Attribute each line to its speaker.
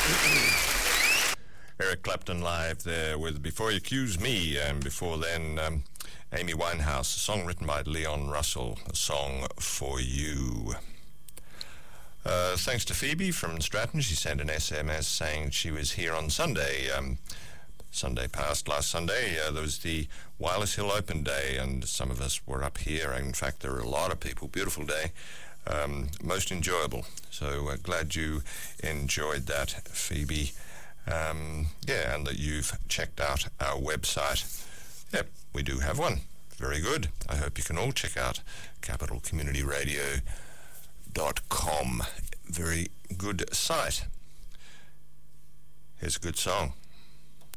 Speaker 1: Eric Clapton live there with Before You Accuse Me, and before then Amy Winehouse, a song written by Leon Russell, a song for you. Thanks to Phoebe from Stratton. She sent an SMS saying she was here on Sunday. Sunday past, last Sunday, there was the Wireless Hill Open Day, and some of us were up here. In fact, there were a lot of people. Beautiful day. Most enjoyable. So glad you enjoyed that, Phoebe. And that you've checked out our website. Yep, we do have one. Very good. I hope you can all check out capitalcommunityradio.com. Very good site. Here's a good song.